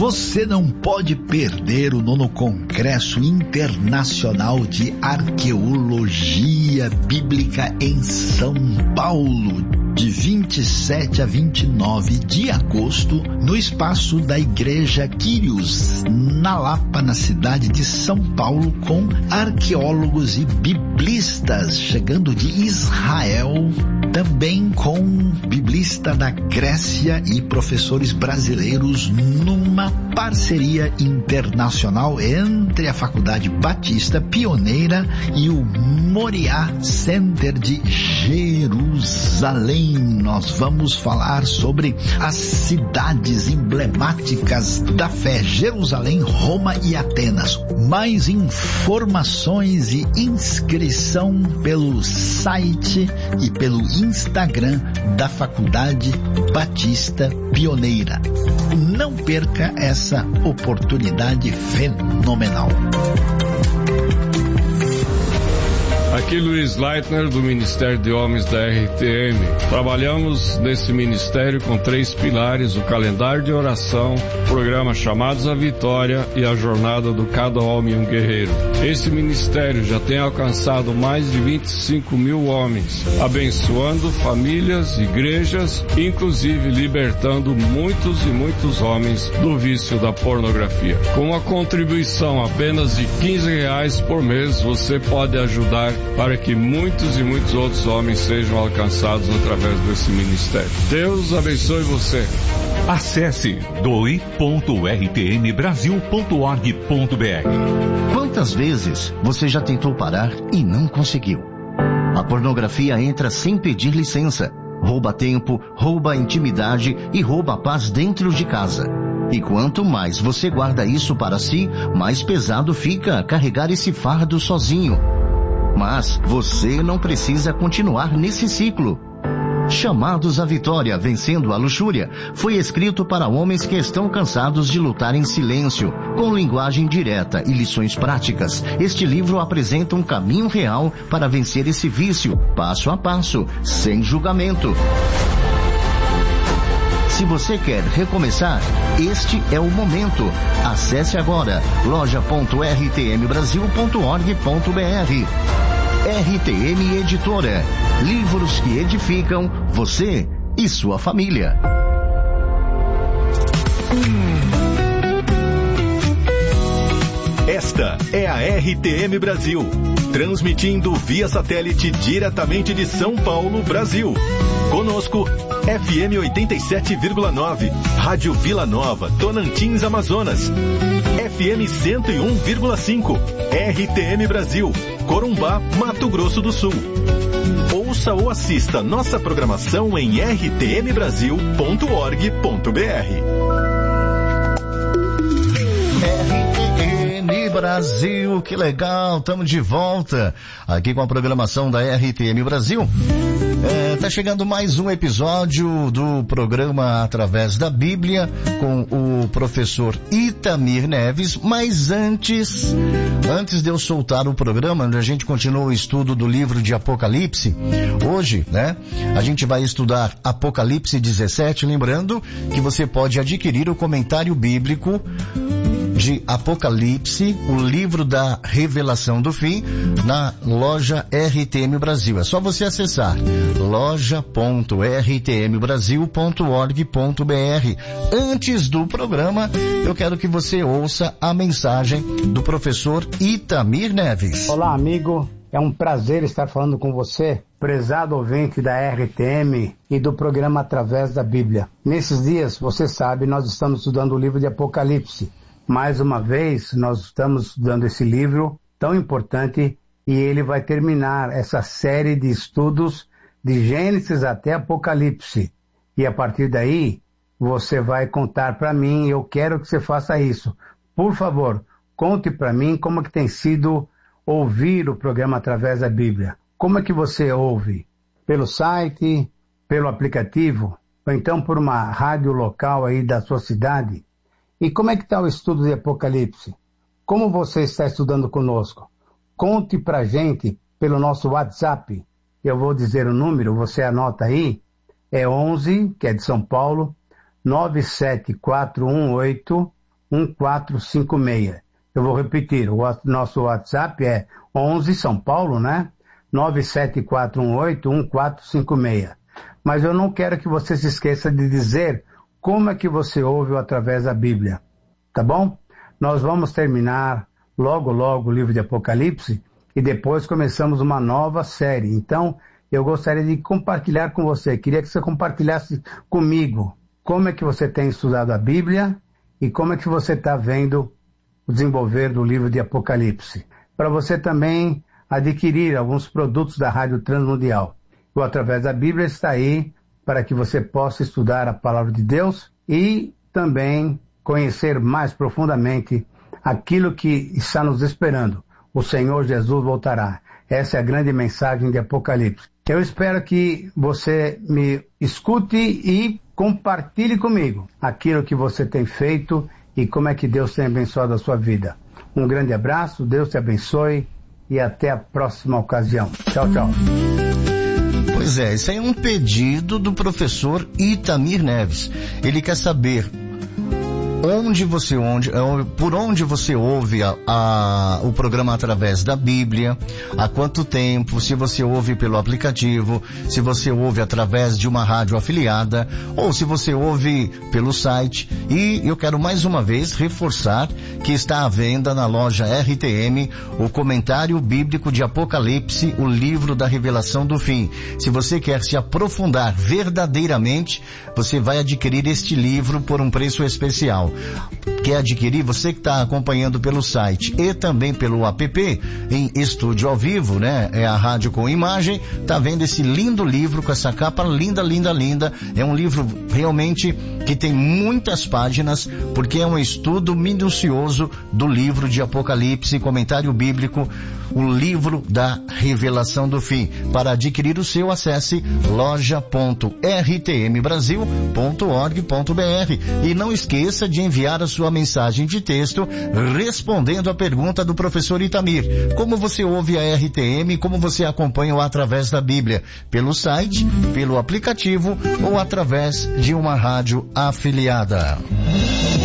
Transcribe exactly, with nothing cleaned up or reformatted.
Você não pode perder o nono Congresso Internacional de Arqueologia Bíblica em São Paulo, de vinte e sete a vinte e nove de agosto, no espaço da Igreja Quírios, na Lapa, na cidade de São Paulo, com arqueólogos e biblistas chegando de Israel, também com biblista da Grécia e professores brasileiros, numa parceria internacional entre a Faculdade Batista Pioneira e o Moriá Center de Jerusalém. Nós vamos falar sobre as cidades emblemáticas da fé: Jerusalém, Roma e Atenas. Mais informações e inscrição pelo site e pelo Instagram da Faculdade Batista Pioneira. Não perca essa oportunidade fenomenal. Aqui Luiz Leitner, do Ministério de Homens da R T M. Trabalhamos nesse ministério com três pilares: o calendário de oração, o programa Chamados à Vitória e a jornada do Cada Homem um Guerreiro. Esse ministério já tem alcançado mais de vinte e cinco mil homens, abençoando famílias, igrejas, inclusive libertando muitos e muitos homens do vício da pornografia. Com uma contribuição apenas de quinze reais por mês, você pode ajudar para que muitos e muitos outros homens sejam alcançados através desse ministério. Deus abençoe você. Acesse doe ponto r t m brasil ponto org ponto b r. Quantas vezes você já tentou parar e não conseguiu? A pornografia entra sem pedir licença, rouba tempo, rouba intimidade e rouba a paz dentro de casa. E quanto mais você guarda isso para si, mais pesado fica carregar esse fardo sozinho. Mas você não precisa continuar nesse ciclo. Chamados à Vitória, Vencendo a Luxúria, foi escrito para homens que estão cansados de lutar em silêncio, com linguagem direta e lições práticas. Este livro apresenta um caminho real para vencer esse vício, passo a passo, sem julgamento. Se você quer recomeçar, este é o momento. Acesse agora loja ponto r t m brasil ponto org ponto b r. R T M Editora. Livros que edificam você e sua família. Esta é a R T M Brasil, transmitindo via satélite diretamente de São Paulo, Brasil. Conosco, F M oitenta e sete vírgula nove, Rádio Vila Nova, Tonantins, Amazonas. F M cento e um vírgula cinco, R T M Brasil, Corumbá, Mato Grosso do Sul. Ouça ou assista nossa programação em r t m brasil ponto org ponto b r. Brasil, que legal, estamos de volta aqui com a programação da R T M Brasil. É, tá chegando mais um episódio do programa Através da Bíblia com o professor Itamir Neves, mas antes, antes de eu soltar o programa, onde a gente continua o estudo do livro de Apocalipse, hoje, né, a gente vai estudar Apocalipse dezessete, lembrando que você pode adquirir o comentário bíblico de Apocalipse, o livro da revelação do fim, na loja R T M Brasil. É só você acessar loja ponto r t m brasil ponto org ponto b r. Antes do programa, eu quero que você ouça a mensagem do professor Itamir Neves. Olá, amigo. É um prazer estar falando com você, prezado ouvinte da R T M e do programa Através da Bíblia. Nesses dias, você sabe, nós estamos estudando o livro de Apocalipse. Mais uma vez, nós estamos estudando esse livro tão importante e ele vai terminar essa série de estudos de Gênesis até Apocalipse. E a partir daí, você vai contar para mim, eu quero que você faça isso. Por favor, conte para mim como é que tem sido ouvir o programa Através da Bíblia. Como é que você ouve? Pelo site, pelo aplicativo, ou então por uma rádio local aí da sua cidade? E como é que está o estudo de Apocalipse? Como você está estudando conosco? Conte pra gente pelo nosso WhatsApp. Eu vou dizer o número, você anota aí. É onze, que é de São Paulo, nove sete quatro um oito, um quatro cinco seis. Eu vou repetir, o nosso WhatsApp é onze São Paulo, né? nove sete quatro um oito um quatro cinco seis. Mas eu não quero que você se esqueça de dizer como é que você ouve através da Bíblia, tá bom? Nós vamos terminar logo, logo o livro de Apocalipse e depois começamos uma nova série. Então, eu gostaria de compartilhar com você, queria que você compartilhasse comigo como é que você tem estudado a Bíblia e como é que você está vendo o desenvolver do livro de Apocalipse. Para você também adquirir alguns produtos da Rádio Transmundial. O Através da Bíblia está aí para que você possa estudar a Palavra de Deus e também conhecer mais profundamente aquilo que está nos esperando. O Senhor Jesus voltará. Essa é a grande mensagem de Apocalipse. Eu espero que você me escute e compartilhe comigo aquilo que você tem feito e como é que Deus tem abençoado a sua vida. Um grande abraço, Deus te abençoe e até a próxima ocasião. Tchau, tchau. Pois é, esse aí é um pedido do professor Itamir Neves. Ele quer saber onde você, onde, por onde você ouve a, a, o programa através da Bíblia, há quanto tempo, se você ouve pelo aplicativo, se você ouve através de uma rádio afiliada, ou se você ouve pelo site. E eu quero mais uma vez reforçar que está à venda na loja R T M o Comentário Bíblico de Apocalipse, o livro da revelação do fim. Se você quer se aprofundar verdadeiramente, você vai adquirir este livro por um preço especial. Quer adquirir? Você que está acompanhando pelo site e também pelo app, em estúdio ao vivo, né? É a rádio com imagem, tá vendo esse lindo livro com essa capa linda, linda, linda. É um livro realmente que tem muitas páginas, porque é um estudo minucioso do livro de Apocalipse, Comentário Bíblico, o livro da revelação do fim. Para adquirir o seu, acesse loja ponto r t m brasil ponto org ponto b r e não esqueça de enviar a sua mensagem de texto respondendo a pergunta do professor Itamir. Como você ouve a R T M, como você acompanha o Através da Bíblia? Pelo site, pelo aplicativo ou através de uma rádio afiliada.